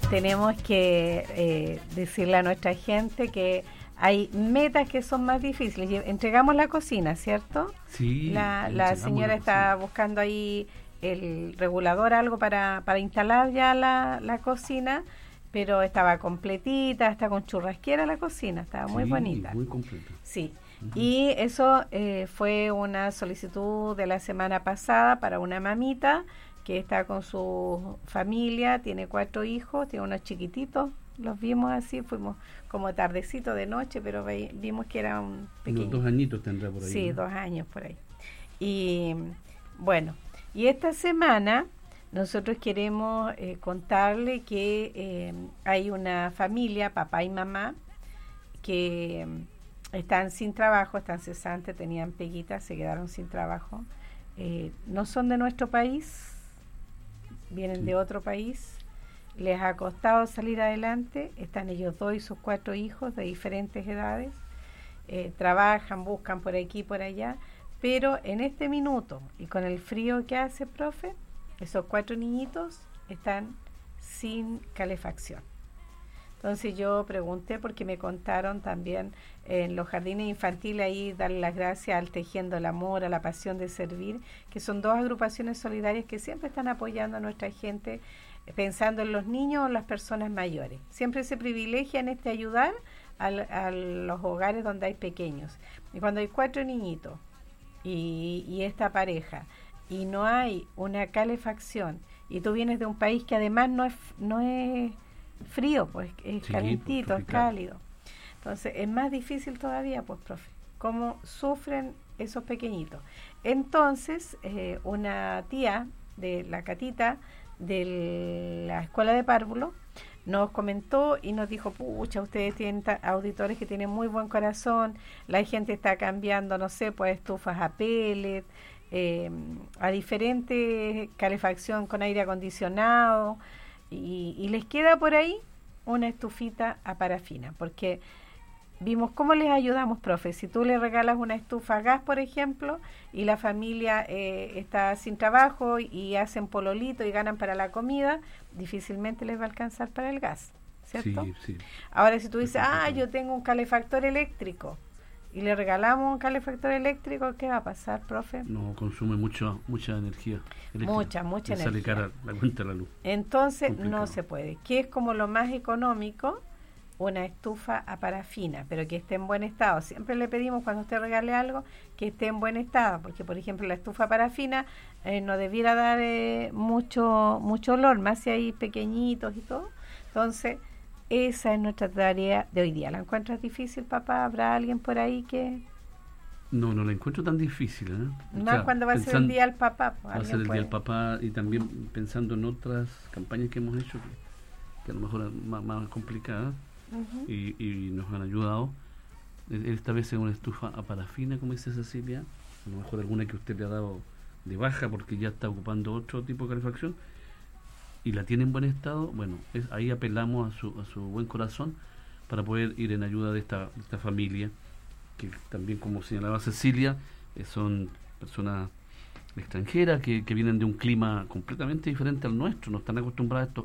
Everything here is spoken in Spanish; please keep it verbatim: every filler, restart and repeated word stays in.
tenemos que eh, decirle a nuestra gente que hay metas que son más difíciles. Entregamos la cocina, ¿cierto? Sí. La, la señora la está buscando ahí el regulador, algo para, para instalar ya la, la cocina, pero estaba completita, está con churrasquera la cocina, estaba muy sí, bonita. Muy completa. Sí. Uh-huh. Y eso eh, fue una solicitud de la semana pasada para una mamita que está con su familia, tiene cuatro hijos, tiene unos chiquititos, los vimos así, fuimos como tardecito de noche, pero ve, vimos que era un pequeño. Unos dos añitos tendrá por ahí. Sí, ¿no? dos años por ahí. Y bueno, y esta semana nosotros queremos eh, contarle que eh, hay una familia, papá y mamá, que eh, están sin trabajo, están cesantes, tenían peguitas, se quedaron sin trabajo. Eh, no son de nuestro país, vienen sí. de otro país, les ha costado salir adelante, están ellos dos y sus cuatro hijos de diferentes edades, eh, trabajan, buscan por aquí y por allá, pero en este minuto y con el frío que hace, profe, esos cuatro niñitos están sin calefacción. Entonces yo pregunté porque me contaron también en los jardines infantiles ahí darle las gracias al Tejiendo el Amor, a la Pasión de Servir, que son dos agrupaciones solidarias que siempre están apoyando a nuestra gente, pensando en los niños o las personas mayores. Siempre se privilegia en este ayudar a, a los hogares donde hay pequeños. Y cuando hay cuatro niñitos y, y esta pareja y no hay una calefacción y tú vienes de un país que además no es no es frío, pues es sí, calentito, pues, es cálido. Entonces es más difícil todavía, pues, profe, cómo sufren esos pequeñitos. Entonces, eh, una tía de la Catita de la escuela de párvulo nos comentó y nos dijo, pucha, ustedes tienen ta- auditores que tienen muy buen corazón, la gente está cambiando, no sé, pues estufas a pellet, eh, a diferente calefacción con aire acondicionado, y, y les queda por ahí una estufita a parafina, porque vimos cómo les ayudamos, profe. Si tú le regalas una estufa a gas, por ejemplo, y la familia eh, está sin trabajo y hacen pololito y ganan para la comida, difícilmente les va a alcanzar para el gas, ¿cierto? Sí, sí. Ahora, si tú dices, ah, yo tengo un calefactor eléctrico, y le regalamos un calefactor eléctrico, ¿qué va a pasar, profe? No, consume mucho, mucha energía eléctrica. Mucha, mucha le energía. Sale cara la cuenta de la luz. Entonces, complicado. No se puede. ¿Qué es como lo más económico? Una estufa a parafina, pero que esté en buen estado. Siempre le pedimos cuando usted regale algo que esté en buen estado, porque por ejemplo la estufa a parafina eh, no debiera dar eh, mucho mucho olor, más si hay pequeñitos y todo. Entonces, esa es nuestra tarea de hoy día. ¿La encuentras difícil, papá? ¿Habrá alguien por ahí que...? No, no la encuentro tan difícil, ¿eh? Más o sea, cuando va a ser el día del papá. Va a ser el puede. día del papá, y también pensando en otras campañas que hemos hecho que, que a lo mejor es más, más complicadas. Uh-huh. y, y nos han ayudado. Esta vez es una estufa a parafina, como dice Cecilia, a lo mejor alguna que usted le ha dado de baja porque ya está ocupando otro tipo de calefacción y la tiene en buen estado. Bueno, es, ahí apelamos a su, a su buen corazón para poder ir en ayuda de esta, de esta familia, que también, como señalaba Cecilia, eh, son personas extranjeras que, que vienen de un clima completamente diferente al nuestro, no están acostumbrados a estos